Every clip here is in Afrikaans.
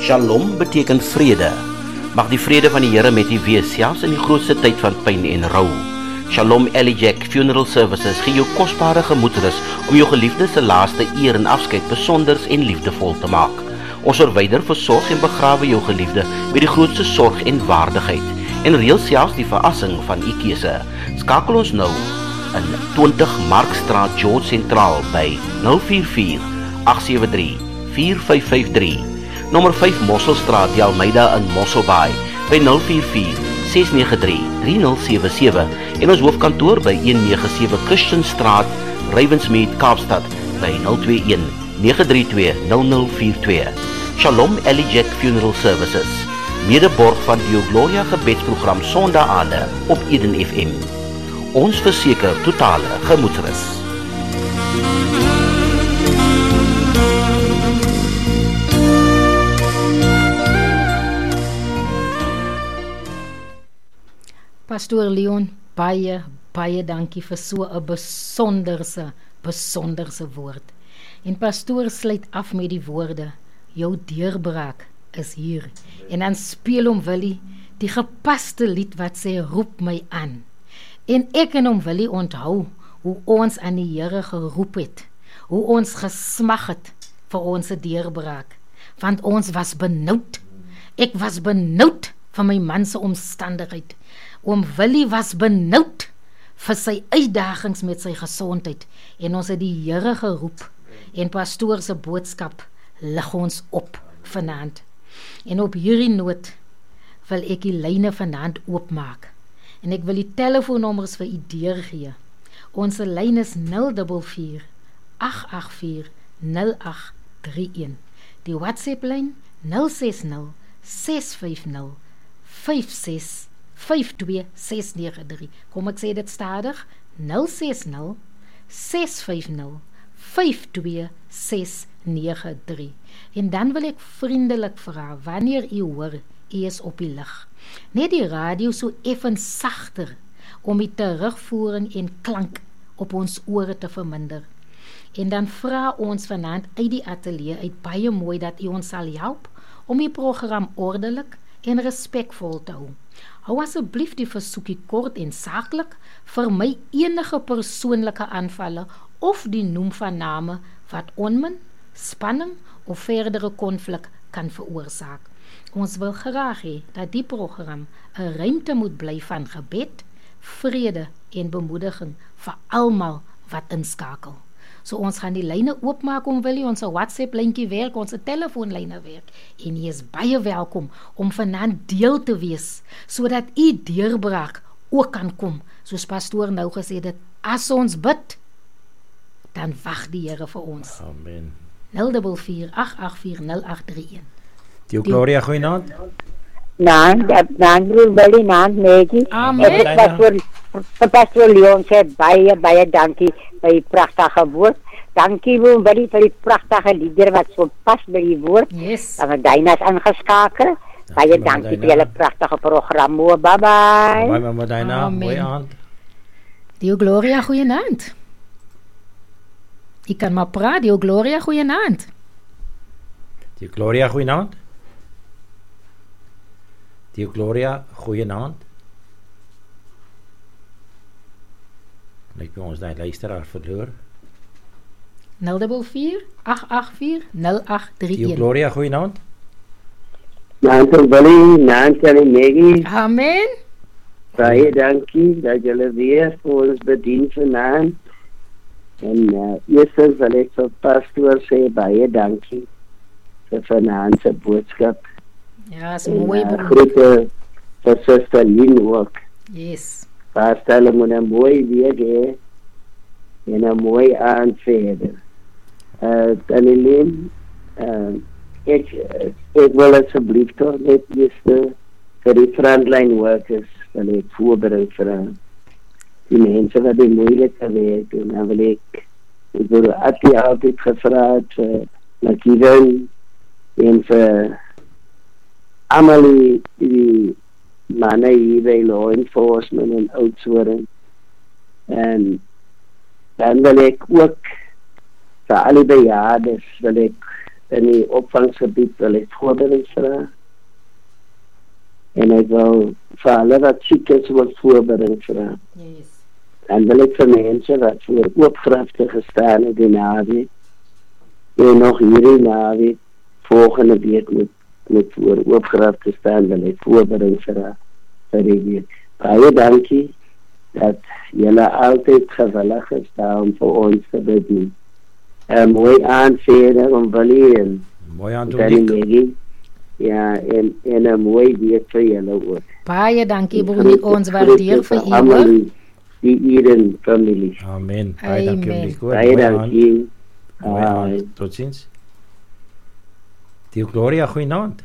Shalom beteken vrede. Mag die vrede van die Here met u wees, selfs in die grootste tyd van pyn en rou. Shalom Elijah Funeral Services gee jou kosbare gemoedsrus om jou geliefdes se laaste eer en afskeid besonders en liefdevol te maak. Ons verwyder, versorg en begrawe jou geliefde met die grootste sorg en waardigheid en reël selfs die verrassing van u keuse. Skakel ons nou in 20 Markstraat, George Sentraal by 044 873 4553. Nommer 5 Mosselstraat, die Almeida in Mosselbaai by 044 693 3077 en ons hoofkantoor by 197 Christianstraat, Ravensmead, Kaapstad by 021 932 0042. Shalom Elijah Funeral Services, medeborg van die Gloria gebedsprogram Sondaande op Eden FM. Ons verseker totale gemoedsrus. Pastoor Leon, baie dankie vir so 'n besonderse woord. En pastoor sluit af met die woorde: jou deurbraak is hier. En dan speel hom Willie die gepaste lied wat sê roep my aan. En ek en hom Willie onthou hoe ons aan die Here geroep het, hoe ons gesmag het vir ons deurbraak, want ons was benoud. Ek was benoud van my man se omstandigheid. Oom Willie was benoud vir sy uitdagings met sy gesondheid en ons het die Here geroep en pastoor se boodskap lig ons op vanaand. En op hierdie noot wil ek die lyne vanaand oopmaak en ek wil die telefoonnommers vir u deurgee. Ons lyn is 044 884 0831. Die WhatsApp lyn 060 650 52693. Kom ek sê dit stadig? 060 650 52693. En dan wil ek vriendelik vra, wanneer u hoor, u is op die lig, net die radio so effens sagter, om die terugvoering en klank op ons ore te verminder. En dan vra ons vanaand uit die ateljee uit baie mooi dat u ons sal help om die program ordelik en respekvol te hou. Hou asseblief die versoekie kort en saaklik, vermy enige persoonlike aanvalle of die noem van name wat onmin, spanning of verdere konflik kan veroorsaak. Ons wil graag hê dat die program 'n ruimte moet bly van gebed, vrede en bemoediging vir almal wat inskakel. So ons gaan die lyne oopmaak om Willie, ons WhatsApp lyntjie werk, ons telefoonlyne werk. En jy is baie welkom om vanaand deel te wees, sodat u deurbraak ook kan kom. Soos pastoor nou gesê het, as ons bid, dan wag die Here vir ons. Amen. 044 884 0831. Die Gloria, goeienaand. Naam Willie, naam Maggie. Amen. Pastoor Leon sê baie dankie vir die pragtige woord. Dankie Willie vir die pragtige lieder wat so pas by die woord. Yes. Dan Dyna is ingeskakel. Baie dankie vir julle pragtige program. Bye bye. Bye Mama Dyna. Amen. Mooi aand. Die Gloria, goeienaand. Ek kan maar praat, die Gloria, goeienaand. Die Gloria, goeienaand. Die Gloria, goeienaand. Ek by ons daai luisteraar verloor. 044 884 0831. Die Gloria, goeienaand. Naam Willie, naam Maggie. Amen. Baie dankie dat julle weer vir ons bedien vanaand. En eerstens wil ek vir pastoor sê baie dankie vir vanaand se boodskap. Ja, is mooi broer. Groete vir Suster Lynn ook. Yes. Pastor moet 'n mooi week hê en 'n mooi aand verder. Lynn, ek wil asseblief toch net eerst vir die frontline workers wil ek voorbereid vir die mense wat die moeilike werk doen. Dan wil ek wil altyd gevra het vir Nakiven en vir almal die manne hier by law enforcement en outsourcing. En dan wil ek ook vir al die bejaardes wil ek in die opvangsgebied wil hy voorbereiding vra. En hy wil vir hulle wat siek is wil voorbereiding vra. Yes. En wil ek vir mense wat voor oopgrafte gestaan het die naweek, en nog hierdie naweek, volgende week moet voor oopgrafte staan, wil ek voorbereiding vra vir die week. Baie dankie dat julle altyd gewillig is daar om vir ons te bedien. Mooi aan verder om Willie en Mooi aan Maggie. Ja, en 'n mooi week vir julle ook. Baie dankie broer, ons waardeer vir u hoor. Die Eden familie. Amen. Baie dankie om die koor. Baie dankie. Mooi aan. Tot ziens. Die Gloria, goeienaand.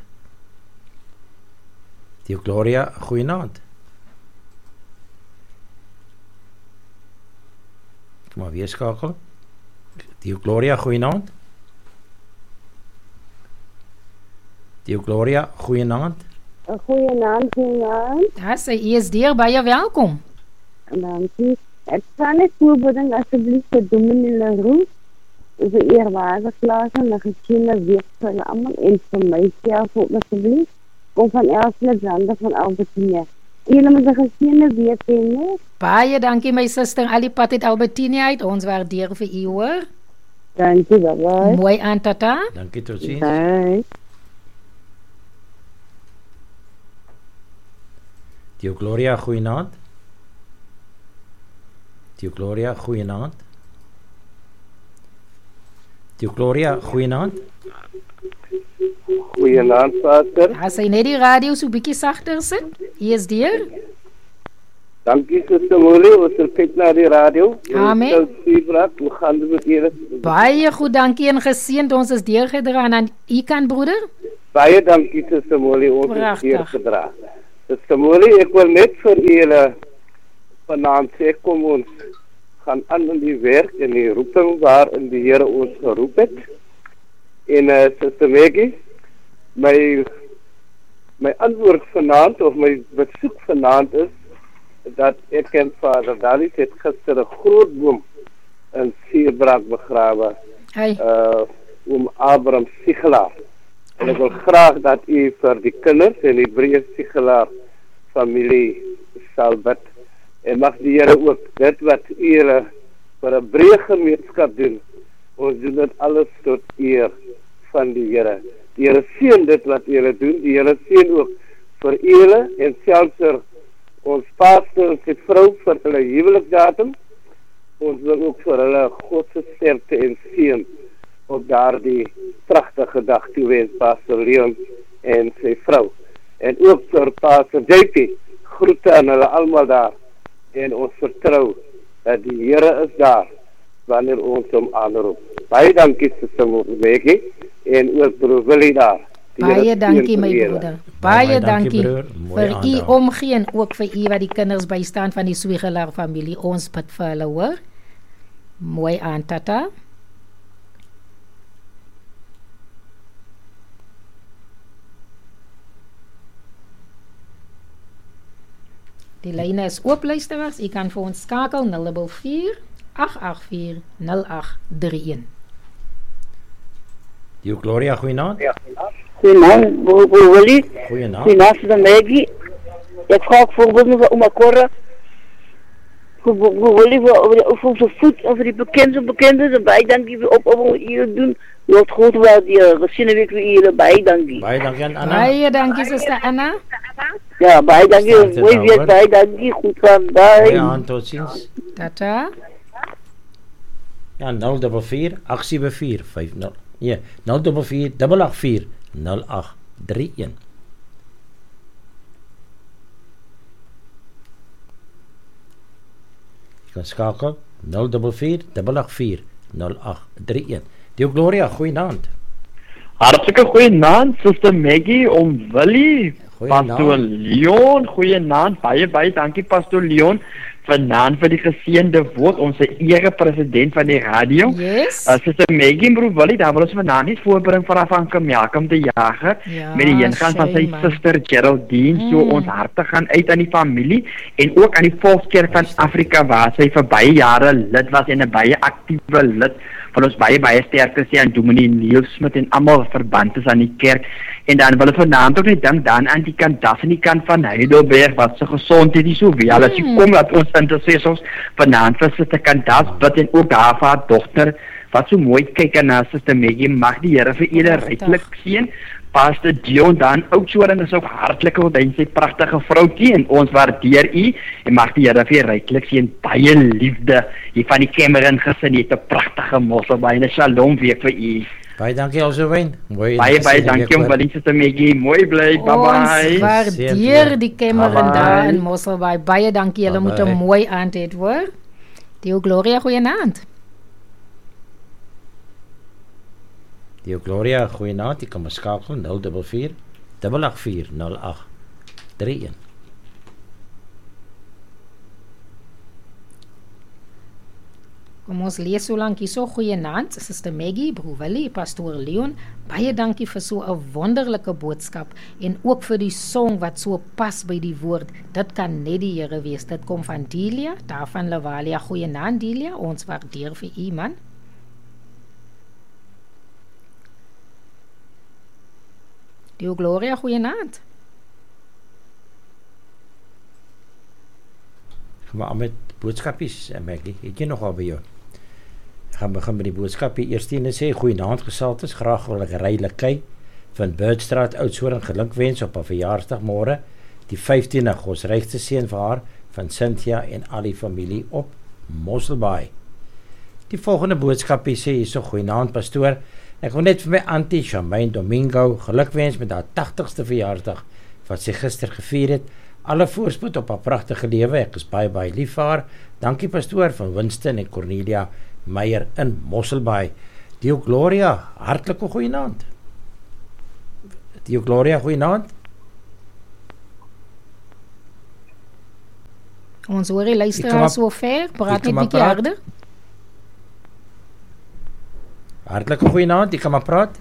Die Gloria, goeienaand. Kom maar weer skakel. Die Gloria, goeienaand. Die Gloria, goeienaand. Goeienaand. Ja, sy is deur, baie welkom. Dankie. Ek kan net voorbereiding asseblief vir Dominee Leroux. Dis 'n eerwaarde klas en 'n geseënde week vir julle almal en vir myself ook asseblief. Kom van Alexander van Albertine. Julle moet 'n geseënde week hê, né? Baie dankie my suster Alipad uit Albertine uit. Ons waardeer vir u hoor. Dankie, bye. Mooi aan tata. Dankie, tot ziens. Bye. Die Gloria, goeienaand. Die Gloria, goeienaand. Die Gloria, goeienaand. Goeienaand, Vader. As hy net die radio so bietjie sagter sit. Hy is deur. Dankie, Suster Molly. Ons sal kyk na die radio. Amen. Hoe gaan dit met julle? Baie goed, dankie en geseënd. Ons is deurgedra en aan u kant broeder. Baie dankie, Suster Molly. Ons is Prachtig. deurgedra. Suster Molly, ek wil net vir julle vanaand sê, kom ons gaan aan in die werk en die roeping waarin die Here ons geroep het. En Suster Maggie, my antwoord vanaand of my besoek vanaand is dat ek en Vader David het gister 'n groot boom in Sierbraak begrawe. Hey. Abraham Sigelaar. En ek wil graag dat u vir die kinders en die Breë Sigelaar familie sal bid. En mag die Here ook dit wat u vir 'n breë gemeenskap doen, ons doen dit alles tot eer van die Here. Die Here seën dit wat julle doen. Die Here seën ook vir julle en selfs vir ons pastor en sy vrou vir hulle huweliksdatum. Ons wil ook vir hulle God se sterkte en seën op daardie pragtige dag toewens Pastor Leon en sy vrou. En ook vir Pastor JP. Groete aan hulle almal daar. En ons vertrou dat die Here is daar wanneer ons hom aanroep. Baie dankie Suster Maggie en ook broer Willie daar. Baie dankie my broeder. Baie dankie broer. vir u omgee en ook vir u wat die kinders bystaan van die Swigelaar familie. Ons bid vir hulle hoor. Mooi aan tata. Die lyne is oop luisteraars. U kan vir ons skakel 044 884 0831. Die Gloria, goeienaand. Goeienaand, broer Willie. Goeienaand. Goeienaand, Suster Maggie. Ik ga ook voorbeelden om Akkorra. Broer Willie, voor zijn voet, over die bekenden, erbij, dank je op wat jullie doen. Wat goed wel die gezinnen week weer hier bij, dank je. Baie dankie aan Anna. Baie dankie suster Anna. Ja, bij, dank je. Mooi weer bij, dank je. Goed gaan, bij. Ja, tot ziens. Tata. Ja, 044 874 50. Ja, 044 884 0831. Je kan skakel 044 884 0831. Die Gloria, goeienaand. Hartstikke goeienaand, Suster Maggie, om Willie, Pastor Leon, goeienaand, baie dankie Pastor Leon, vanaand vir die geseënde woord, onze ere-president van die radio. Yes. Suster Maggie en broer Willie, daar wil ons vanaand niet voorbereid vanaf aan Kamjakum de Jager, met die ingaan van sy sister Geraldine, so ons harte gaan uit aan die familie, en ook aan die Volkskerk van Afrika, waar sy vir baie jare lid was, en 'n baie actieve lid van ons baie sterkte sê aan Dominee Neil Smit en almal verband is aan die kerk. En dan wil ek vanaand ook net dink dan aan die kant das en die kant van Heidelberg wat se gesondheid is so wel as jy kom dat ons intercessors vanaand vir Suster Candas bid en ook daar vir haar dogter wat so mooi kyk en na Suster Maggie, mag die Here vir julle ryklik seën. Pastor Dion dan ook so en is ook hartlik en sy pragtige vroukie en ons waardeer u en mag die Here vir julle ryklik seën, baie liefde hier van die Cameron gesin, het 'n pragtige Mosselbaai en 'n shalom week vir u. Baie dankie Elsewyn. Baie dankie om Willie te Maggie. Mooi bly. Bye bye. Ons waardeer die Cameron daar in Mosselbaai. Baie dankie. Julle moet 'n mooi aand hê, hoor. Dio Gloria, goeienaand. Dio Gloria, goeienaand. Ek kan my skakel 044 884 0831. Kom ons lees so lank hierso. Goeienaand, Suster Maggie, Broer Willie, Pastoor Leon. Baie dankie vir so 'n wonderlike boodskap en ook vir die song wat so pas by die woord. Dit kan net die Here wees. Dit kom van Delia, daar van Lavalia. Goeienaand Delia, ons waardeer vir u man. Dio Gloria, goeienaand. Kom maar met boodskapies, Maggie. Het jy nogal by jou? Gaan begin met die boodskapie. Eerstens sê goeienaand gesaltes, graag wil ek Rylikei van Birdstraat Oudtshoorn gelukwens op haar verjaarsdag môre, die 15de, ons regste seën vir haar van Cynthia en al die familie op Mosselbaai. Die volgende boodskapie sê hierso, goeienaand pastoor, ek wil net vir my auntie Charmaine Domingo gelukwens met haar 80ste verjaarsdag wat sy gister gevier het. Alle voorspoed op haar pragtige lewe. Ek is baie lief vir haar. Dankie pastoor van Winston en Cornelia Meyer in Mosselbaai. Dio Gloria, hartlike goeienaand. Dio Gloria, goeienaand. Ons hoor die luisteraar so ver, praat net bietjie harder. Hartlike goeienaand, ek kan maar praat.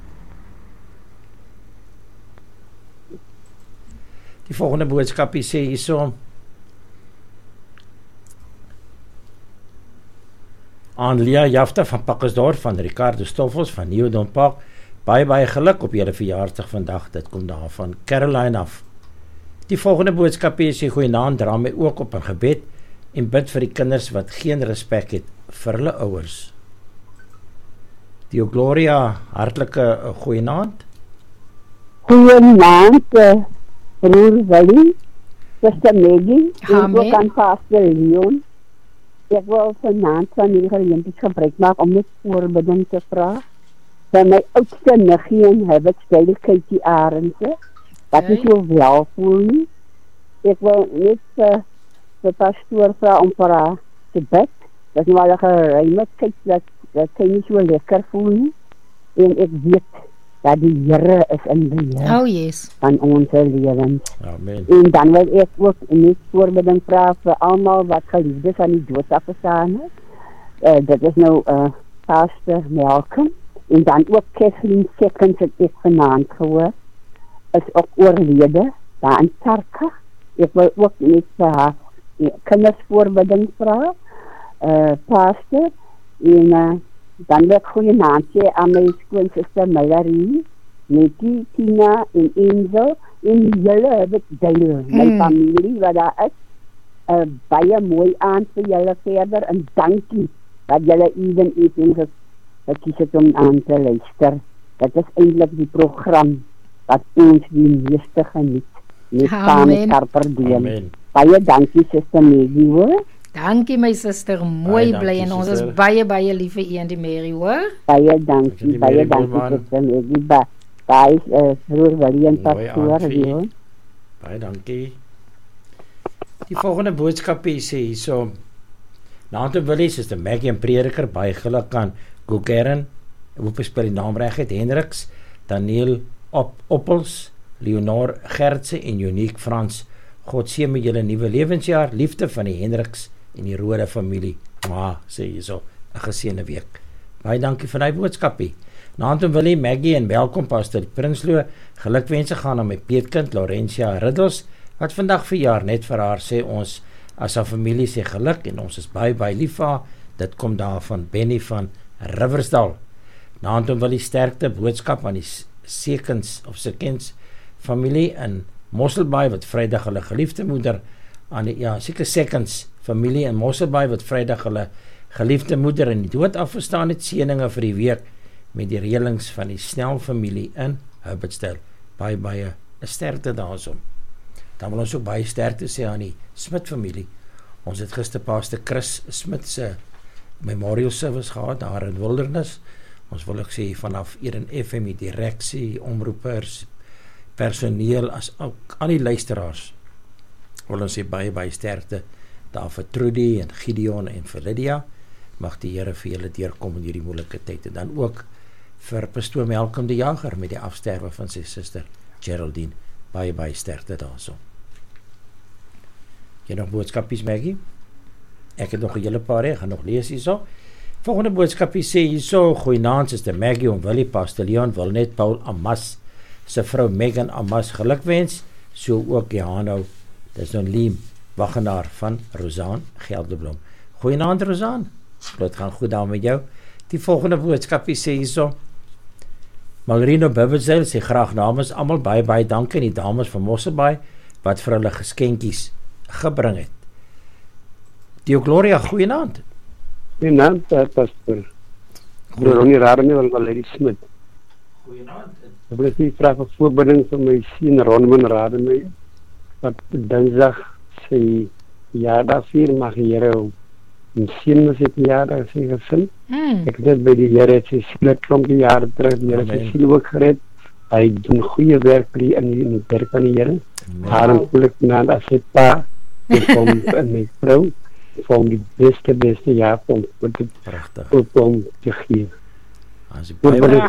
Die volgende boodskapie sê hierso, aan Lia Jafta van Pakkesdorp, van Ricardo Stoffels van Nieuwdon Park, baie geluk op julle verjaarsdag vandag. Dit kom daar van Caroline af. Die volgende boodskapie sê goeienaand, dra my ook op 'n gebed en bid vir die kinders wat geen respek het vir hulle ouers. Dio Gloria, hartlike goeienaand. Goeienaand, Broer Willie, Suster Maggie, en ook aan Pastor Leon. Ek wil vanaand van die geleentheid gebruik maak om net voorbeding te vra vir my oudste niggie en Habitsdale, Katie Arendse, wat nie so wel voel nie. Ek wil net vir pastoor vra om vir haar te bid. Dat is nou al 'n geruime tyd dat sy nie so lekker voel nie. En ek weet dat die Here is in beheer van ons lewens. Amen. En dan wil ek ook net voorbeding vra vir almal wat geliefdes aan die dood afgestaan het. Dit is nou Pastor Malcolm en dan ook Kathleen Seconds het ek vanaand gehoor, is ook oorlede daar in Tarka. Ek wil ook net vir haar kinders voorbeding vra, Pastor, en dan wil ek goeienaand sê aan my skoonsister Mallory, Nettie, Tina en Enzo en julle Habitsdale, my familie wat daar is. Baie mooi aand vir julle verder en dankie dat julle even evening gekies het om aan te luister. Dit is eintlik die program wat ons die meeste geniet. Met saam Karperdien. Baie dankie Suster Maggie, hoor. Dankie my suster, mooi bly en ons is baie lief vir u en die Mary, hoor. Baie dankie Suster Maggie. Baie Broer Willie en Pastoor, hoor. Baie dankie. Die volgende boodskapie sê hierso, naam Willie, Suster Maggie en prediker, baie geluk aan Gugeren, hoop ek spel die naam reg het, Hendriks, Daniel Oppels, Leonor Gertse en Unique Frans. God seën met julle nuwe lewensjaar, liefde van die Hendriks en die Rode familie. Maar sê hierso, 'n geseënde week. Baie dankie vir daai boodskapie. Naam Willie, Maggie en welkom Pastor Prinsloo. Gelukwense gaan aan my peetkind Laurentia Riddels wat vandag verjaar. Net vir haar sê ons as 'n familie sê geluk en ons is baie lief vir haar. Dit kom daar van Benny van Riversdal. Naand wil die sterkte boodskap aan die Sekens familie in Mosselbaai wat Vrydag hulle geliefde moeder aan die Sekens familie in Mosselbaai wat Vrydag hulle geliefde moeder in die dood afgestaan het, seëninge vir die week met die reëlings van die Snell familie in Hubbertsdale. Baie 'n sterkte daarsom. Dan wil ons ook baie sterkte sê aan die Smit familie. Ons het gister Pastor Chris Smit se memorial service gehad daar in Wilderness. Ons wil ook sê vanaf Eden FM die direksie, omroepers, personeel as ook al die luisteraars. Wil ons sê baie sterkte daar vir Trudy en Gideon en vir Lydia. Mag die Here vir julle deurkom in hierdie moeilike tyd. En dan ook vir Pastoor Malcolm die Jager met die afsterwe van sy suster Geraldine. Baie sterkte daarso. Jy nog boodskapies, Maggie? Ek het nog 'n hele paar, ek gaan nog lees hierso. Volgende boodskapie sê hierso: Goeienaand, Suster Maggie en Willie, Pastor Leon wil net Paul Amas se vrou Megan Amas gelukwens, so ook Johanno, dis nou Liem Wagenaar van Rosaan Geldeblom. Goeienaand Rosaan. Dit gaan goed daar met jou. Die volgende boodskapie sê hierso: Malrino Bibbelsdale sê graag namens almal baie dankie aan die dames van Mosselbaai wat vir hulle geskenkies gebring het. Dio Gloria, goeienaand. Goeienaand, Pastor. Ronnie Rademe van Lady Smit. Goeienaand. Ek wil net vra vir voorbereiding vir my seun Ronman Rademe wat Dinsdag sy jaardag vier, mag die Here en seun was dit jaardag sy gesin. Ek het by die Here het sy siele klompie jare terug, die Here sy siele ook gered. Hy doen goeie werk in die werk van die Here. Daarom voel ek naand as sy pa kom en my vrou van die beste jaar om te gee. As ek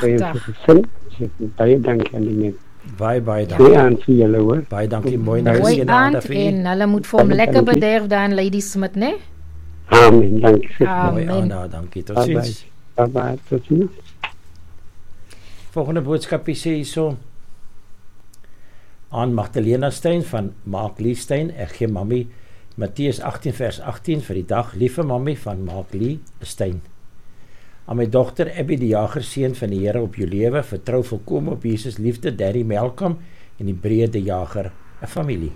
baie dankie aan die mens. Baie dankie. Goeie aand vir julle hoor. Baie dankie, mooi Goeie aand en hulle moet vir hom lekker bederf daar in Lady Smit, né? Amen, dankie. Mooi aand, dankie. Tot ziens. Bye, tot ziens. Volgende boodskapie sê hierso aan Magdalena Stein van Mark Lee Stein. Ek gee mami Matteus 18 vers 18 vir die dag, liewe mami van Mark Lee Stein. Aan my dogter Abby die Jager, seun van die Here op jou lewe, vertrou volkome op Jesus liefde, Daddy Malcolm en die Brede Jager, 'n familie.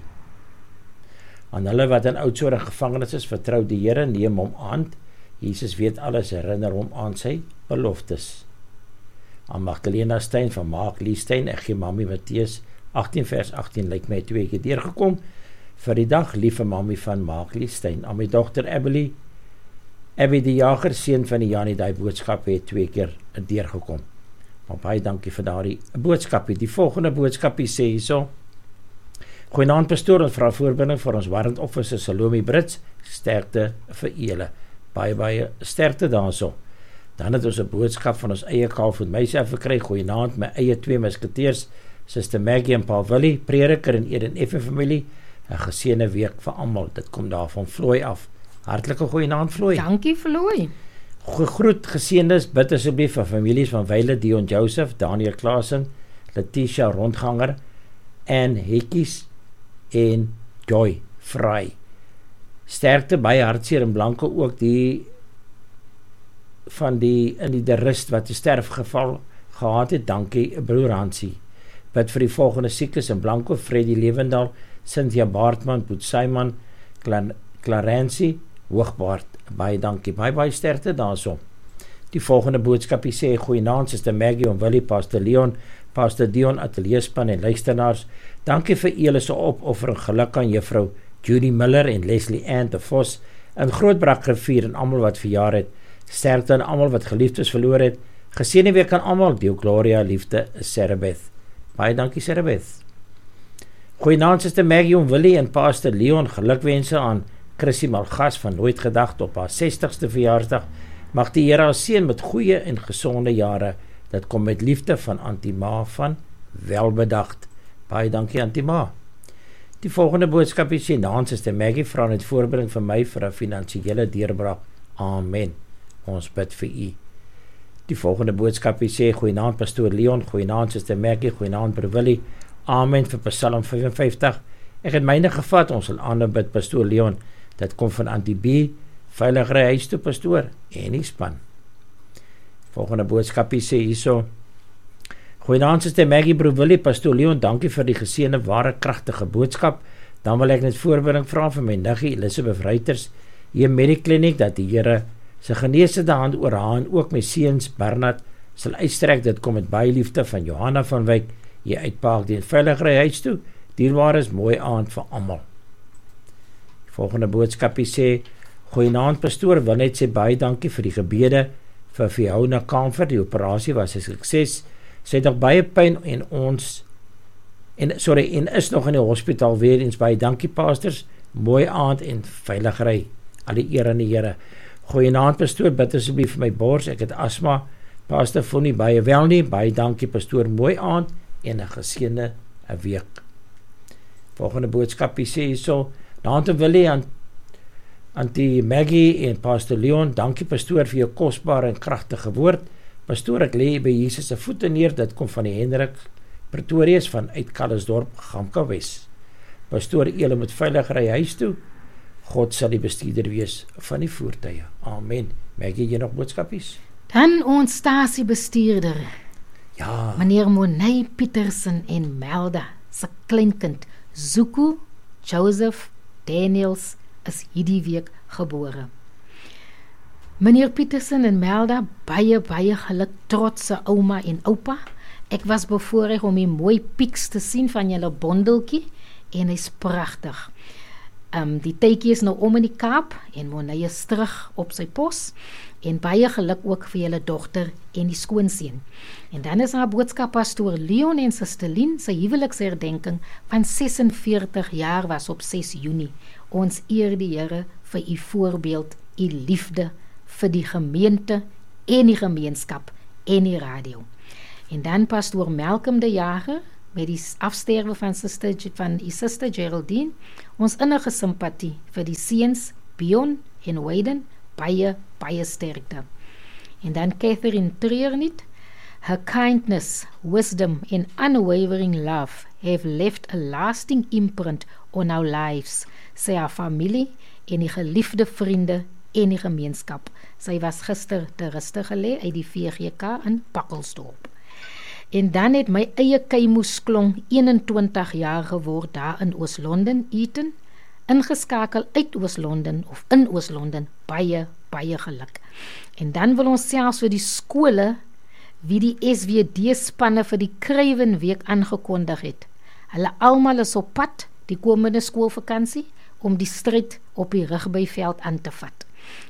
Aan hulle wat in Oudtshoorn gevangenes is, vertrou die Here, neem hom aan. Jesus weet alles, herinner hom aan sy beloftes. Aan Magdalena Stein van Mark Lee Stein, ek gee mami Matteus 18 vers 18, lyk my 2 keer deurgekom, vir die dag, liewe mami van Mark Lee Stein. Aan my dogter Abby die Jager, seun van die Janie, die boodskap het 2 keer deurgekom. Maar baie dankie vir daardie boodskapie. Die volgende boodskapie sê hierso: Goeienaand pastoor, ons vra voorbinding vir ons warrant officer Salome Brits, sterkte vir julle. Baie sterkte daarso. Dan het ons 'n boodskap van ons eie Kalfoot myself gekry. Goeienaand, my eie 2 musketeers, Suster Maggie en Paul Willie, prediker in Eden FM familie. 'n geseënde week vir almal. Dit kom daar van Floy af. Hartlike goeienaand Floy. Dankie Floy. Gegroet geseëndes, bid asseblief vir families van Wyle Dion Joseph, Daniel Klaasen, Letitia Rondganger en Hekkies en Joy Vry. Sterkte baie hartseer en Blanke ook die van die in die derust wat 'n sterfgeval gehad het. Dankie broer Hansie. Bid vir die volgende siekes in Blanco, Freddy Lewendal, Cynthia Baartman, Boet Simon, Clarency Hoogbaard. Baie dankie. Baie sterkte daarso. Die volgende boodskapie sê goeienaand Suster Maggie en Willie, Pastor Leon, Pastor Dion, ateljeespan en luisteraars. Dankie vir julle se opoffering. Geluk aan juffrou Judy Miller en Leslie Ann de Vos in Grootbrakrivier en almal wat verjaar het. Sterkte aan almal wat geliefdes verloor het. Geseënde week aan almal. Dio Gloria, liefde Serebeth. Baie dankie Serebeth. Goeienaand Suster Maggie en Willie en Pastor Leon. Gelukwense aan Chrissy Malgas van Nooit Gedacht op haar 60ste verjaarsdag. Mag die Here haar seën met goeie en gesonde jare. Dit kom met liefde van Antima van Welbedacht. Baie dankie Antima. Die volgende boodskap is naam Suster Maggie vra net voorbereiding vir my vir 'n finansiële deurbraak. Amen. Ons bid vir u. Die volgende boodskap sê goeienaand Pastoor Leon, goeienaand Suster Maggie, goeienaand Broer Willie. Amen vir Psalm 55. Ek het myne gevat, ons sal aanhou bid Pastoor Leon. Dit kom van Antie B, veiligere huis toe pastoor en die span. Volgende boodskapie sê hierso: Goeienaand Suster Maggie, Broer Willie, Pastoor Leon, dankie vir die geseënde, ware, kragtige boodskap. Dan wil ek net voorbereiding vra vir my niggie Elisabeth Reuters hier in Medikliniek, dat die Here sy geneesende hand oor haar en ook my seuns Bernard sal uitstrek. Dit kom met baie liefde van Johanna van Wyk hier uit Parkdale veilig ry huis toe. Dierbaar is mooi aand vir almal. Volgende boodskapie sê: Goeienaand Pastoor, wil net sê baie dankie vir die gebede vir Fiona Kamfer. Die operasie was 'n sukses. Sy het nog baie pyn en is nog in die hospitaal weer eens. Baie dankie pastors, mooi aand en veilig ry. Al die eer aan die Here. Goeienaand Pastoor, bid asseblief vir my bors, ek het asma. Pastor voel nie baie wel nie. Baie dankie Pastoor, mooi aand en 'n geseënde week. Volgende boodskapie sê hierso: Naante Willie, Auntie Maggie en Pastor Leon, dankie Pastoor vir jou kosbare en kragtige woord. Pastoor, ek lê by Jesus se voete neer. Dit kom van die Hendrik Pretorius van uit Calisdorp, Gamka Wes. Pastoor, julle moet veilig ry huis toe. God sal die bestuurder wees van die voertuie. Amen. Maggie, jy nog boodskapies? Dan ons stasiebestuurder. Ja. Meneer Monay Petersen en Melda se kleinkind Zuko Joseph Daniels is hierdie week gebore. Meneer Petersen en Melda, baie geluk, trotse ouma en oupa. Ek was bevoorreg om die mooi pieks te sien van julle bondeltjie en hy's pragtig. Die tydjie is nou om in die Kaap en Monay is terug op sy pos en baie geluk ook vir julle dogter en die skoonseun. En dan is haar boodskap Pastoor Leon en Suster Lien, sy huweliksherdenking van 46 jaar was op 6 Junie. Ons eer die Here vir u voorbeeld, u liefde vir die gemeente en die gemeenskap en die radio. En dan Pastoor Malcolm de Jager met die afsterwe van die Suster Geraldine, ons innige simpatie vir die seuns Bjorn en Wayden, baie sterkte. En dan Catherine Treurniet, her kindness, wisdom and unwavering love have left a lasting imprint on our lives, sê haar familie en die geliefde vriende en die gemeenskap. Sy was gister te ruste gelê uit die VGK in Pakkelsdorp. En dan het my eie Keimoesklong 21 jaar geword daar in Oos-London, Eton, ingeskakel uit Oos-London of in Oos-London, baie geluk. En dan wil ons selfs vir die skole wie die SWD-spanne vir die Kruiwenweek aangekondig het. Hulle almal is op pad die komende skoolvakansie om die stryd op die Rugbyveld aan te vat.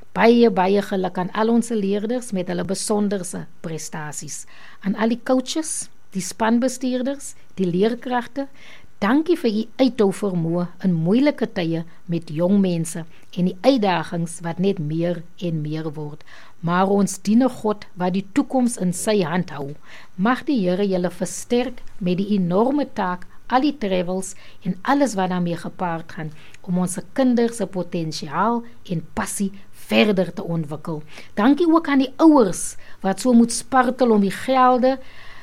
Baie geluk aan al ons leerders met hulle besonderse prestasies. Aan al die coaches, die spanbestuurders, die leerkragte, dankie vir u uithou vermoë in moeilike tye met jong mense en die uitdagings wat net meer en meer word. Maar ons dien 'n God wat die toekoms in sy hand hou. Mag die Here julle versterk met die enorme taak, al die travels en alles wat daarmee gepaard gaan, om ons kinders se potensiaal en passie verder te ontwikkel. Dankie ook aan die ouers wat so moet spartel om die gelde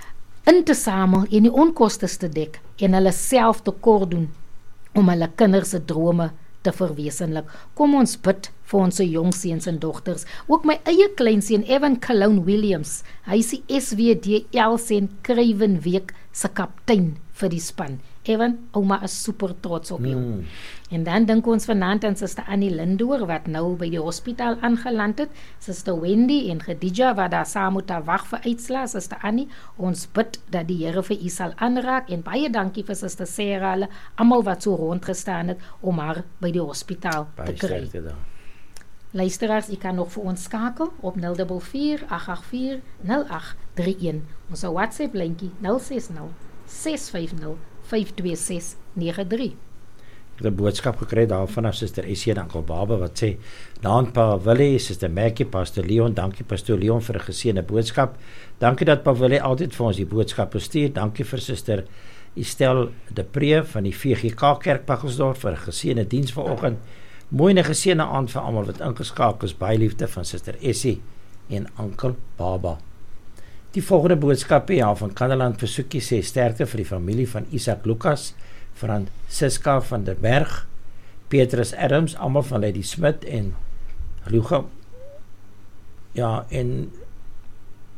in te samel en die onkoste te dek en hulle self te kort doen om hulle kinders se drome te verwesenlik. Kom ons bid vir ons jong seuns en dogters. Ook my eie kleinseun Evan Cologne Williams, hy is die SWD Elsen Kruiwenweek se kaptein vir die span. Evan, ouma is super trots op jou. En dan dink ons vanaand aan Suster Annie Lindoor wat nou by die hospitaal aangeland het, Suster Wendy en Khadija wat daar saam moet wag vir uitslae. Suster Annie, ons bid dat die Here vir u sal aanraak en baie dankie vir Suster Sarah, hulle almal wat so rondgestaan het om haar by die hospitaal te kry. Luisteraars, u kan nog vir ons skakel op 044 884 0831. Ons WhatsApp lyntjie 060 650 52693. Ek het 'n boodskap gekry daarvan af Suster Essie en Oom Baba wat sê: "Naand Pa Willie, Suster Maggie, Pastor Leon, dankie Pastor Leon vir 'n geseënde boodskap. Dankie dat Pa Willie altyd vir ons die boodskappe stuur. Dankie vir Suster Estelle de Pre van die VGK Kerk Pakkelsdorp vir 'n geseënde diens vanoggend. Mooi en 'n geseënde aand vir almal wat ingeskakel is. Baie liefde van Suster Essie en Oom Baba." Die volgende boodskap van Kandeland versoekie sê sterkte vir die familie van Isak Lucas, Francisca van der Berg, Petrus Adams, almal van Lady Smith en Luga. Ja, en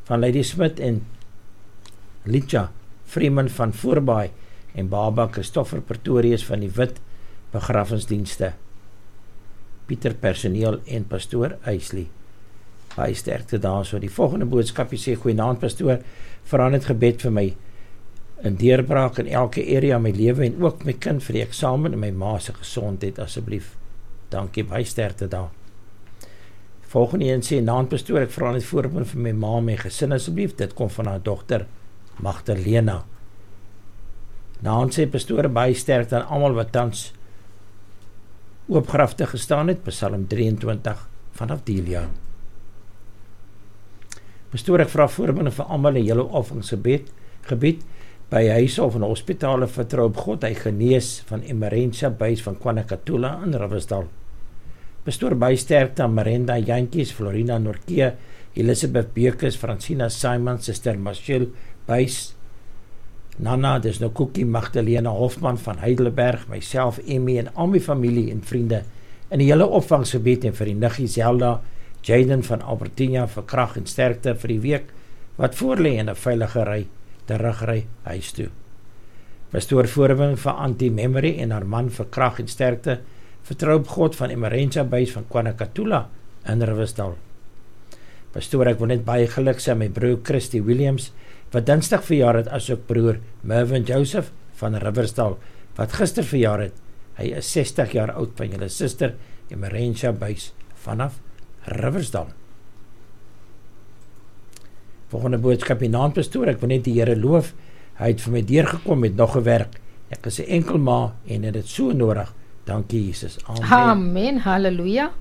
van Lady Smith en Licha Freeman van Voorbaai en Baba Christopher Pretorius van die Wit begrafenisdienste. Pieter personeel en pastoor Eisley. Baie sterkte daar so. Die volgende boodskapie sê, goeienaand pastoor, verander het gebed vir my in deurbraak in elke area in my lewe en ook my kind vir die eksamen en my ma se gesondheid asseblief. Dankie, baie sterkte daar. Volgende een sê, naand pastoor, ek verander het voorbeeld vir my ma en my gesin asseblief. Dit kom van haar dogter Magdalena. Naand sê pastoor, baie sterkte aan almal wat tans oopgrafte gestaan het, Psalm 23 vanaf Delia. Pastoor, ek vra voorbinde vir almal in julle offergebied, by huise of in hospitale vertrou op God, hy genees van Emerentia Buys van KwaNakatula in Riversdal. Pastoor, baie sterkte aan Marenda Jantjies, Florina Norkee, Elisabeth Beekes, Francina Simon, Sister Marcel Buys, Nana, dis nou Cookie, Magdalena Hofman van Heidelberg, myself, Emmy en al my familie en vriende in die hele opvangsgebied en vir die niggie Zelda, Jaden van Albertina vir krag en sterkte vir die week wat voorlê en 'n veilige ry terugry huis toe. Pastoor voorwing vir Anti-Memory en haar man vir krag en sterkte, vertrou op God van Emerentia Buys van KwaNakatula in Riversdal. Pastoor, ek wil net baie geluk sê my broer Christy Williams, wat Dinsdag verjaar het, as ook broer Mervyn Joseph van Riversdal, wat gister verjaar het. Hy is 60 jaar oud van julle suster Emerentia Buys vanaf Riversdal. Volgende boodskap, naand pastoor, ek wil net die Here loof, hy het vir my deurgekom met nog 'n werk. Ek is 'n enkel ma en het dit so nodig. Dankie Jesus. Amen. Amen, halleluja.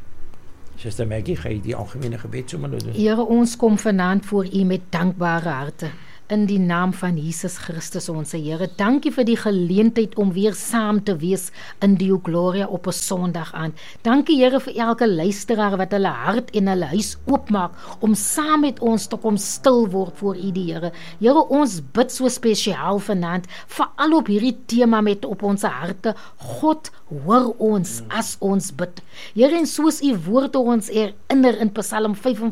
Suster Maggie, ga jy die algemene gebed sommer doen? Here, ons kom vanaand voor U met dankbare harte. In die naam van Jesus Christus, onze Here. Dankie vir die geleentheid om weer saam te wees in die Gloria op 'n Sondag aan. Dankie Here vir elke luisteraar wat hulle hart en hulle huis oopmaak om saam met ons te kom stil word voor U die Here. Here, ons bid so spesiaal vanaand, veral op hierdie tema met op ons harte. God, hoor ons as ons bid. Here, en soos U woord ons herinner in Psalm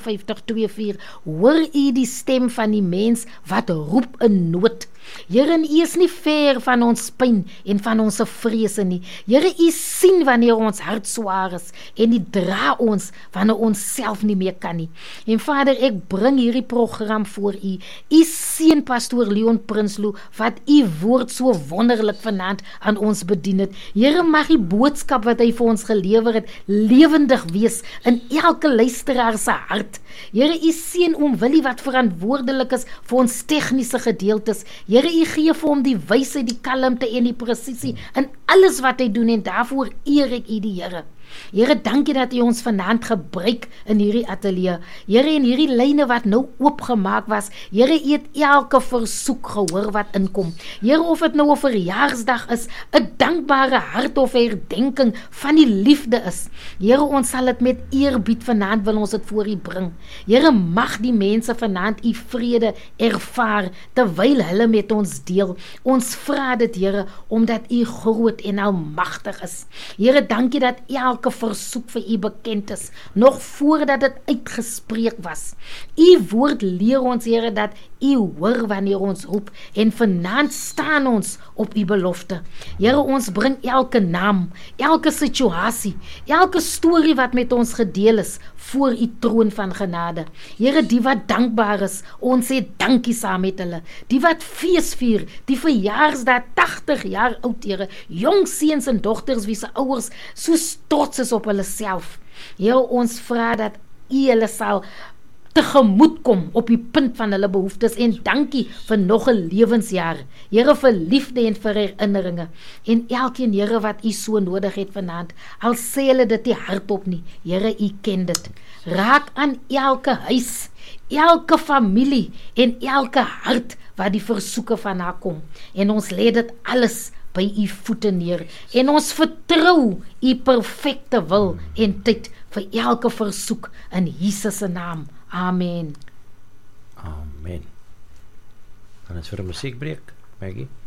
55:2-4, hoor U die stem van die mens wat roep in nood. Here, en U is nie ver van ons pyn en van ons vrese nie. Here, U sien wanneer ons hart swaar is en U dra ons wanneer ons self nie meer kan nie. En Vader, ek bring hierdie program voor U. U seën pastoor Leon Prinsloo wat U woord so wonderlik vanaand aan ons bedien het. Here, mag die boodskap wat hy vir ons gelewer het lewendig wees in elke luisteraar se hart. Here, U seën oom Willie wat verantwoordelik is vir ons tegniese gedeeltes. Here, U gee vir hom die wysheid, die kalmte en die presisie in alles wat hy doen en daarvoor eer ek U die Here. Here, dankie dat U ons vanaand gebruik in hierdie ateljee. Here, en hierdie lyne wat nou oopgemaak was, Here, U het elke versoek gehoor wat inkom. Here, of dit nou 'n verjaarsdag is, 'n dankbare hart of herdenking van die liefde is. Here, ons sal dit met eerbied vanaand wil ons dit voor U bring. Here, mag die mense vanaand U vrede ervaar terwyl hulle met ons deel. Ons vra dit, Here, omdat U groot en almagtig is. Here, dankie dat elke versoek vir U bekend is, nog voordat dit uitgespreek was. U woord leer ons, Here, dat U hoor wanneer ons roep, en vanaand staan ons op U belofte. Here, ons bring elke naam, elke situasie, elke storie wat met ons gedeel is, voor U troon van genade. Here, die wat dankbaar is, ons sê dankie saam met hulle. Die wat fees vier, die verjaarsdag 80 jaar oud, Here, jong seuns en dogters wie se ouers so trots is op hulle self. Here, ons vra dat U hulle sal tegemoet kom op die punt van hulle behoeftes, en dankie vir nog 'n lewensjaar. Here, vir liefde en vir herinneringe, en elkeen, Here, wat U so nodig het vanaand, al sê hulle dit nie hardop nie. Here, U ken dit. Raak aan elke huis, elke familie en elke hart wat die versoeke van haar kom, en ons lê dit alles by U voete neer, en ons vertrou U perfekte wil en tyd vir elke versoek in Jesus se naam. Amen. Amen. Gaan ons vir 'n musiekbreek, Maggie?